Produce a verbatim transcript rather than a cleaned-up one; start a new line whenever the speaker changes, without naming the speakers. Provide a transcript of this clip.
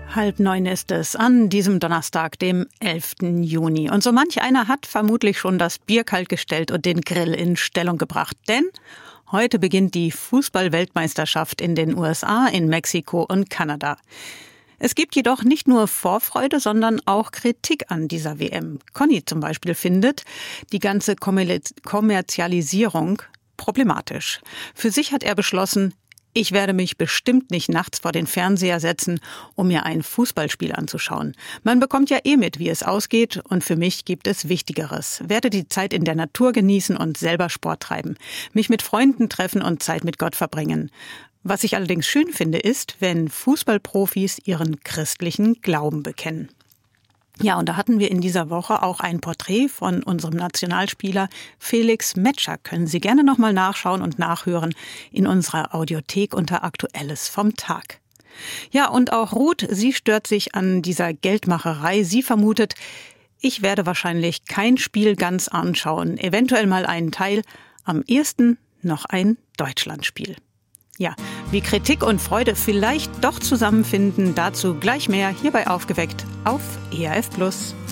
Halb neun ist es an diesem Donnerstag, dem elften Juni. Und so manch einer hat vermutlich schon das Bier kalt gestellt und den Grill in Stellung gebracht. Denn heute beginnt die Fußball-Weltmeisterschaft in den U S A, in Mexiko und Kanada. Es gibt jedoch nicht nur Vorfreude, sondern auch Kritik an dieser W M. Conny zum Beispiel findet die ganze Kommerzialisierung problematisch. Für sich hat er beschlossen, ich werde mich bestimmt nicht nachts vor den Fernseher setzen, um mir ein Fußballspiel anzuschauen. Man bekommt ja eh mit, wie es ausgeht, und für mich gibt es Wichtigeres. Werde die Zeit in der Natur genießen und selber Sport treiben. Mich mit Freunden treffen und Zeit mit Gott verbringen. Was ich allerdings schön finde, ist, wenn Fußballprofis ihren christlichen Glauben bekennen. Ja, und da hatten wir in dieser Woche auch ein Porträt von unserem Nationalspieler Felix Metscher. Können Sie gerne nochmal nachschauen und nachhören in unserer Audiothek unter Aktuelles vom Tag. Ja, und auch Ruth, sie stört sich an dieser Geldmacherei. Sie vermutet, ich werde wahrscheinlich kein Spiel ganz anschauen, eventuell mal einen Teil, am ehesten noch ein Deutschlandspiel. Ja, wie Kritik und Freude vielleicht doch zusammenfinden, dazu gleich mehr hier bei Aufgeweckt auf E R F Plus.